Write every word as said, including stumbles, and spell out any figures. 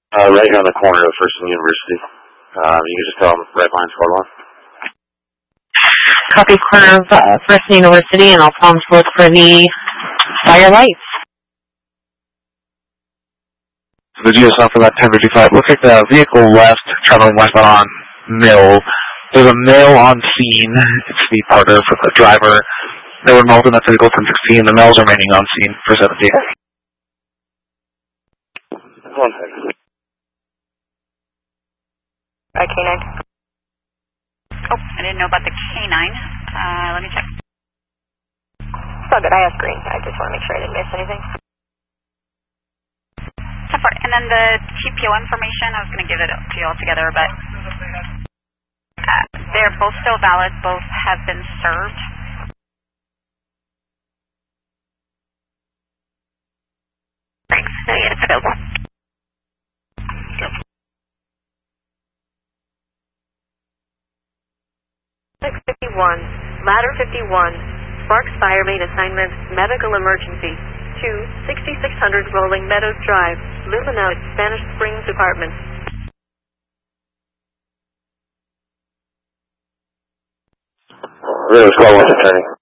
Uh, right here on the corner of First and University. Um, you can just tell them right behind squad one. Copy, corner of uh, First and University, and I'll tell them to look for the fire lights. The G S L for that ten fifty-five. Looks like the vehicle left, traveling westbound on Mill. There's a male on scene. It's the partner for the driver. They were involved in that vehicle ten sixteen. The male's remaining on scene for seventeen. One second. Uh, K nine. Oh, I didn't know about the K nine. Uh, let me check. It's all good. I asked Green. I just want to make sure I didn't miss anything. And then the T P O information, I was going to give it to you all together, but uh, they're both still valid. Both have been served. Thanks. No, yeah, it's available. six fifty-one, Ladder fifty-one, Sparks Fire Main Assignment, Medical Emergency. two, sixty-six hundred Rolling Meadows Drive, Lumina, Spanish Springs Apartments. Really, squad one, turning.